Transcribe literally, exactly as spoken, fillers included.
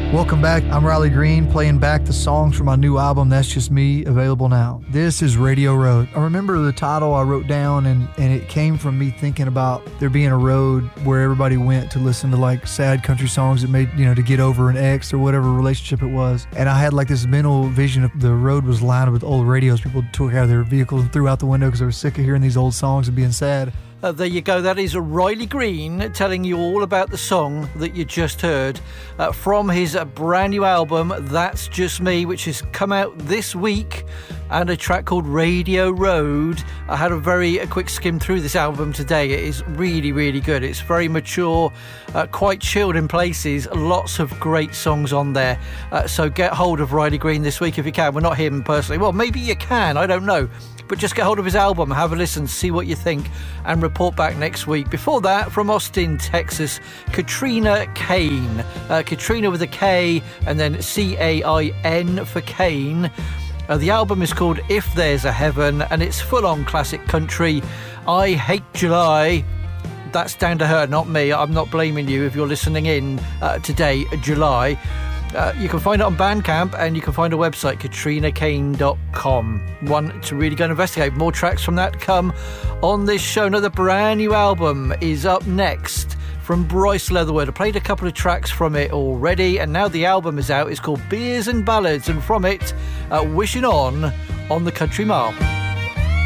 Welcome back. I'm Riley Green, playing back the songs from my new album, That's Just Me, available now. This is Radio Road. I remember the title I wrote down, and, and it came from me thinking about there being a road where everybody went to listen to like sad country songs that made, you know, to get over an ex or whatever relationship it was. And I had like this mental vision of the road was lined with old radios. People took out of their vehicles and threw out the window because they were sick of hearing these old songs and being sad. Uh, there you go. That is Riley Green telling you all about the song that you just heard uh, from his uh, brand new album, That's Just Me, which has come out this week, and a track called Radio Road. I had a very a quick skim through this album today. It is really, really good. It's very mature, uh, quite chilled in places. Lots of great songs on there. Uh, so get hold of Riley Green this week if you can. Well, not him personally. Well, maybe you can. I don't know. But just get hold of his album, have a listen, see what you think, and report back next week. Before that, from Austin, Texas, Katrina Cain. Uh, Katrina with a K and then C A I N for Cain. Uh, the album is called If There's a Heaven, and it's full-on classic country. I Hate July. That's down to her, not me. I'm not blaming you if you're listening in uh, today, July. Uh, you can find it on Bandcamp, and you can find a website, katrina cain dot com. One to really go and investigate. More tracks from that come on this show. Another brand new album is up next from Bryce Leatherwood. I played a couple of tracks from it already, and now the album is out. It's called Beers and Ballads, and from it, uh, Wishing On on the Country Mile.